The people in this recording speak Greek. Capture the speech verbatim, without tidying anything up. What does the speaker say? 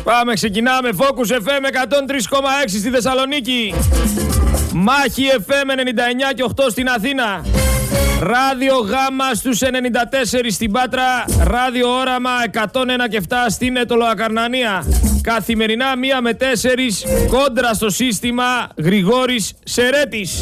Πάμε, ξεκινάμε. Focus εφ εμ εκατόν τρία κόμμα έξι στη Θεσσαλονίκη. Μάχη εφ εμ ενενήντα εννιά και οκτώ στην Αθήνα. Ράδιο Γάμα στους ενενήντα τέσσερα στην Πάτρα. Ράδιο Όραμα εκατόν ένα και επτά στην Αιτωλοακαρνανία. Καθημερινά μία με τέσσερις κόντρα στο σύστημα Γρηγόρης Σερέτης.